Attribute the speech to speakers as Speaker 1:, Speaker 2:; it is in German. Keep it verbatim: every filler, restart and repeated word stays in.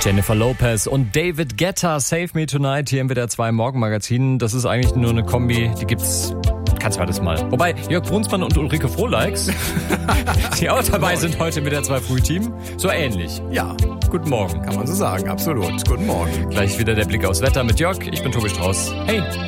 Speaker 1: Jennifer Lopez und David Guetta, Save Me Tonight, hier im W D R zwei Morgenmagazin. Das ist eigentlich nur eine Kombi, die gibt's kein zweites Mal. Wobei Jörg Brunsmann und Ulrike Frohleix, die auch dabei sind heute im W D R zwei Frühteam, so ähnlich.
Speaker 2: Ja,
Speaker 1: Guten Morgen.
Speaker 2: kann man so sagen, absolut. Guten Morgen.
Speaker 1: Gleich wieder der Blick aufs Wetter mit Jörg. Ich bin Tobi Strauß. Hey.